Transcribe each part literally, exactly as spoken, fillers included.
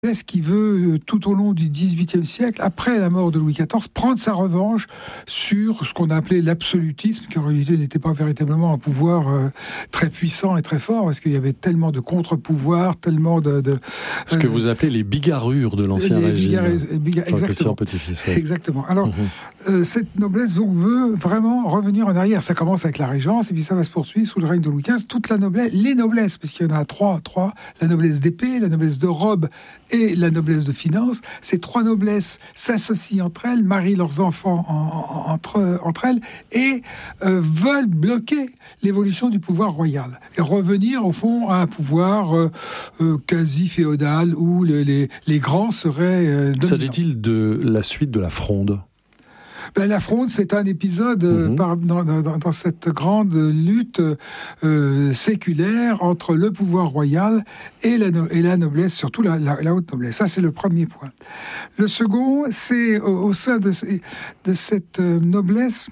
qui veut, tout au long du dix-huitième siècle, après la mort de Louis quatorze, prendre sa revanche sur ce qu'on a appelé l'absolutisme, qui en réalité n'était pas véritablement un pouvoir euh, très puissant et très fort, parce qu'il y avait tellement de contre-pouvoirs, tellement de... de ce euh, que vous appelez les bigarrures de l'Ancien les Régime. Bigarrures, bigar, exactement. Petit-fils, oui. Exactement. Alors, mm-hmm. euh, cette noblesse donc, veut vraiment revenir en arrière. Ça commence avec la Régence, et puis ça va se poursuivre sous le règne de Louis quinze. Toute la noblesse, les noblesses, parce qu'il y en a trois, trois, la noblesse d'épée, la noblesse de robe et la noblesse de finance, ces trois noblesses s'associent entre elles, marient leurs enfants en, en, entre, entre elles et euh, veulent bloquer l'évolution du pouvoir royal et revenir au fond à un pouvoir euh, euh, quasi féodal où les, les, les grands seraient euh, dominants. S'agit-il de la suite de la Fronde ? Ben, la Fronde, c'est un épisode euh, mmh. par, dans, dans, dans cette grande lutte euh, séculaire entre le pouvoir royal et la, no- et la noblesse, surtout la, la, la haute noblesse. Ça, c'est le premier point. Le second, c'est au, au sein de, de cette euh, noblesse,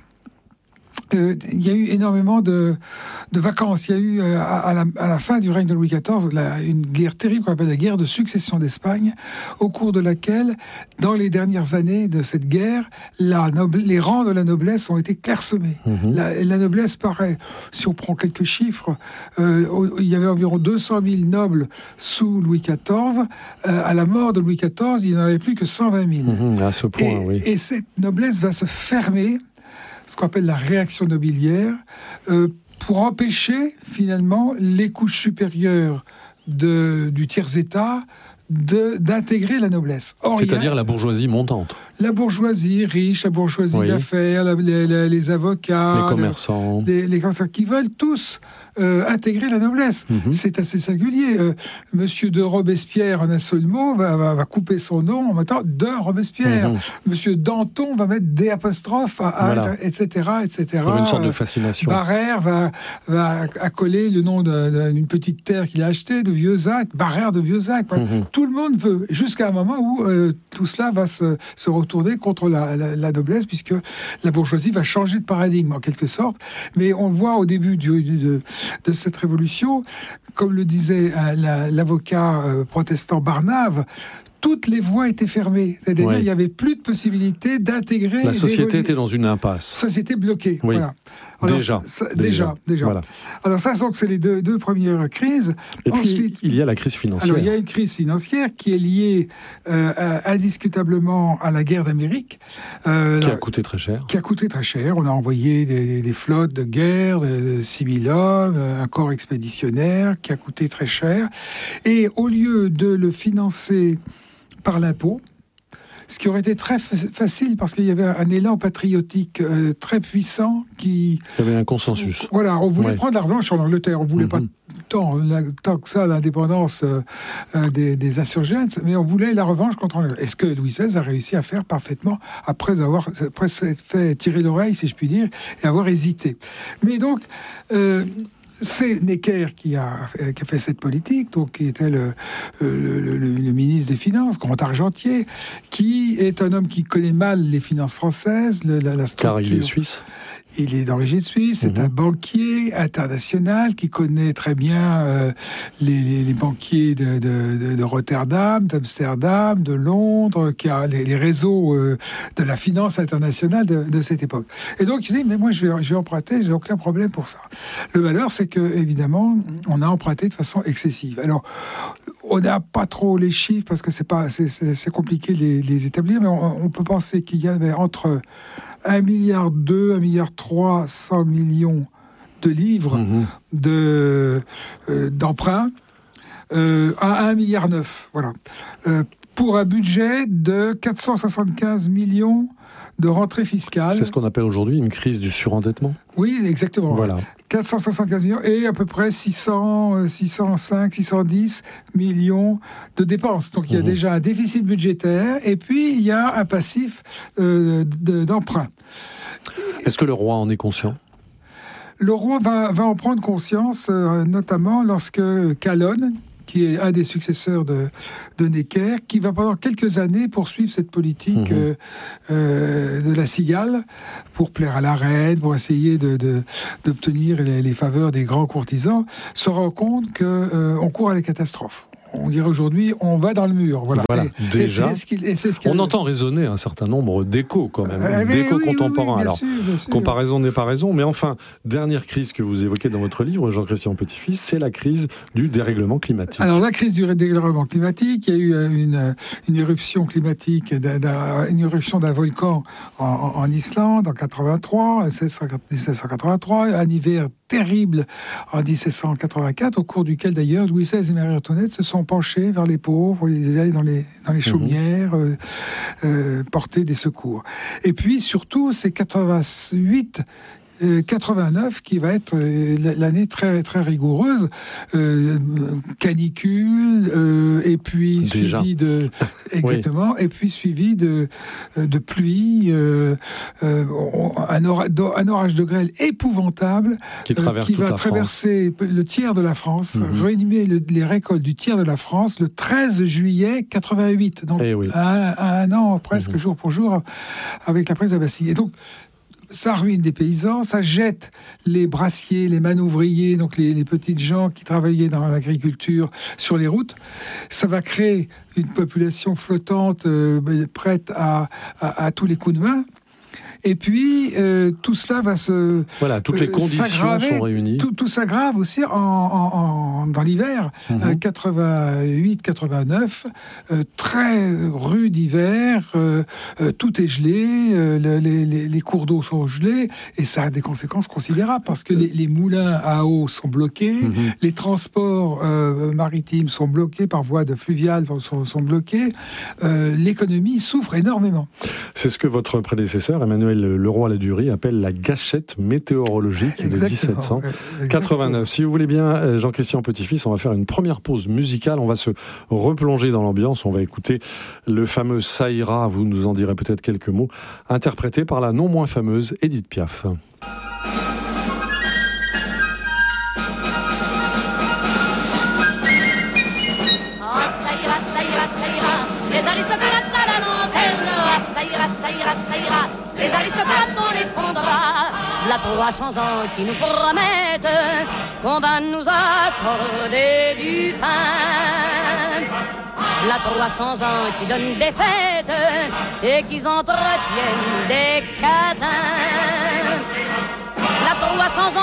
Euh, il y a eu énormément de, de vacances. Il y a eu, euh, à, la, à la fin du règne de Louis quatorze, la, une guerre terrible qu'on appelle la guerre de succession d'Espagne, au cours de laquelle, dans les dernières années de cette guerre, la noble, les rangs de la noblesse ont été clairsemés. Mmh. La, la noblesse paraît, si on prend quelques chiffres, euh, il y avait environ deux cent mille nobles sous Louis quatorze. Euh, à la mort de Louis quatorze, il n'y en avait plus que cent vingt mille. Mmh, à ce point, et, oui. Et cette noblesse va se fermer, ce qu'on appelle la réaction nobiliaire, euh, pour empêcher finalement les couches supérieures de, du tiers-état de, d'intégrer la noblesse. Or, c'est-à-dire a, la bourgeoisie montante. La bourgeoisie riche, la bourgeoisie oui. d'affaires, la, les, les, les avocats, les commerçants, les, les commerçants qui veulent tous euh, intégrer la noblesse. Mm-hmm. C'est assez singulier. Euh, Monsieur de Robespierre, en un seul mot, va, va, va couper son nom en mettant de Robespierre. Mm-hmm. Monsieur Danton va mettre des apostrophes, à, voilà. et cetera, et cetera. Comme une sorte de fascination. Barère va, va accoler le nom de, d'une petite terre qu'il a achetée, de Vieuxac, Barère de Vieuxac. Mm-hmm. Tout le monde veut, jusqu'à un moment où euh, tout cela va se, se retourner contre la, la, la noblesse, puisque la bourgeoisie va changer de paradigme, en quelque sorte. Mais on voit au début du, du, de, de cette révolution, comme le disait euh, la, l'avocat euh, protestant Barnave, toutes les voies étaient fermées. C'est-à-dire qu'il oui. n'y avait plus de possibilité d'intégrer... La société était dans une impasse. Société bloquée, oui. voilà. Alors, déjà, ça, déjà. Déjà. Déjà. Voilà. Alors ça, donc, c'est les deux, deux premières crises. Et Ensuite, puis, il y a la crise financière. Alors, il y a une crise financière qui est liée euh, à, indiscutablement à la guerre d'Amérique. Euh, qui a coûté très cher. Qui a coûté très cher. On a envoyé des, des flottes de guerre, de, de six mille hommes, un corps expéditionnaire qui a coûté très cher. Et au lieu de le financer par l'impôt, ce qui aurait été très f- facile parce qu'il y avait un élan patriotique euh, très puissant qui... Il y avait un consensus. Voilà, on voulait ouais. prendre la revanche en Angleterre, on ne voulait mm-hmm. pas tant, la, tant que ça l'indépendance euh, euh, des, des insurgents, mais on voulait la revanche contre l'Angleterre. Est-ce que Louis seize a réussi à faire parfaitement après avoir après s'être fait tirer l'oreille, si je puis dire, et avoir hésité. Mais donc... Euh, c'est Necker qui a, qui a fait cette politique, donc qui était le, le, le, le ministre des Finances, grand argentier, qui est un homme qui connaît mal les finances françaises, le, la, la structure. Car il est suisse. Il est d'origine suisse, c'est mmh. un banquier international qui connaît très bien euh, les, les, les banquiers de, de, de Rotterdam, d'Amsterdam, de Londres, qui a les, les réseaux euh, de la finance internationale de, de cette époque. Et donc il dit, mais moi je vais, je vais emprunter, j'ai aucun problème pour ça. Le malheur, c'est que évidemment, on a emprunté de façon excessive. Alors, on n'a pas trop les chiffres parce que c'est pas, c'est, c'est, c'est compliqué de les, les établir, mais on, on peut penser qu'il y avait entre un milliard deux, un milliard trois cents millions de livres mmh. de, euh, d'emprunts euh, à un milliard neuf, voilà. Euh, pour un budget de quatre cent soixante-quinze millions de rentrées fiscales. C'est ce qu'on appelle aujourd'hui une crise du surendettement. Oui, exactement. Voilà. quatre cent soixante-quinze millions et à peu près six cents, six cent cinq, six cent dix millions de dépenses. Donc il y a mmh. déjà un déficit budgétaire et puis il y a un passif euh, de, d'emprunt. Est-ce que le roi en est conscient ? Le roi va, va en prendre conscience, euh, notamment lorsque Calonne, qui est un des successeurs de, de Necker, qui va pendant quelques années poursuivre cette politique mmh. euh, euh, de la cigale pour plaire à la reine, pour essayer de, de, d'obtenir les, les faveurs des grands courtisans, se rend compte qu'on euh, court à la catastrophe. on dirait aujourd'hui, on va dans le mur. Voilà, voilà et, déjà, et c'est ce qu'il, et c'est ce on entend résonner un certain nombre d'échos quand même, euh, d'échos oui, contemporains. Oui, oui, Alors, sûr, comparaison n'est pas raison, mais enfin, dernière crise que vous évoquez dans votre livre, Jean-Christian Petit-Fils, c'est la crise du dérèglement climatique. Alors, la crise du dérèglement climatique, il y a eu une, une éruption climatique, d'un, une éruption d'un volcan en, en Islande en quatre-vingt-trois, dix-sept cent quatre-vingt-trois, un hiver terrible en dix-sept cent quatre-vingt-quatre, au cours duquel d'ailleurs Louis seize et Marie-Antoinette se sont penchés vers les pauvres, ils allaient dans les, dans les chaumières, mmh. euh, euh, porter des secours. Et puis surtout, c'est quatre-vingt-huit quatre-vingt-neuf qui va être l'année très très rigoureuse, euh, canicule euh, et puis Déjà. suivi de exactement oui. et puis suivi de de pluie, euh, euh, un, ora, un orage de grêle épouvantable qui, traverse euh, qui toute va la traverser France. le tiers de la France, mm-hmm. réanimer le, les récoltes du tiers de la France le treize juillet quatre-vingt-huit, donc eh oui. à, à un an presque mm-hmm. jour pour jour avec la prise de la Bastille. Et donc ça ruine des paysans, ça jette les brassiers, les manouvriers, donc les, les petites gens qui travaillaient dans l'agriculture sur les routes. Ça va créer une population flottante euh, prête à, à, à tous les coups de main. Et puis, euh, tout cela va se... Voilà, toutes les euh, conditions sont réunies. Tout, tout s'aggrave aussi en, en, en, dans l'hiver, mm-hmm. euh, quatre-vingt-huit quatre-vingt-neuf, euh, très rude hiver, euh, euh, tout est gelé, euh, les, les, les cours d'eau sont gelés, et ça a des conséquences considérables, parce que les, les moulins à eau sont bloqués, mm-hmm. les transports euh, maritimes sont bloqués, par voie de fluviale sont, sont bloqués, euh, l'économie souffre énormément. C'est ce que votre prédécesseur, Emmanuel Leroy-Ladurie, appelle la gâchette météorologique de dix-sept cent quatre-vingt-neuf. Exactement. Si vous voulez bien, Jean-Christian Petit-Fils, on va faire une première pause musicale. On va se replonger dans l'ambiance. On va écouter le fameux Ça ira, vous nous en direz peut-être quelques mots, interprété par la non moins fameuse Édith Piaf. Ça ira, ça ira, les aristocrates on les prendra. La trois cents ans qui nous promettent qu'on va nous accorder du pain. La trois cents ans qui donnent des fêtes et qui entretiennent des catins. La trois cents ans